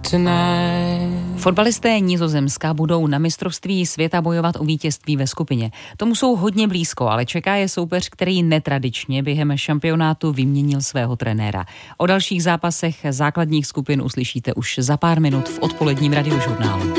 Fotbalisté Nizozemska budou na mistrovství světa bojovat o vítězství ve skupině. Tomu jsou hodně blízko, ale čeká je soupeř, který netradičně během šampionátu vyměnil svého trenéra. O dalších zápasech základních skupin uslyšíte už za pár minut v odpoledním radiožurnálu.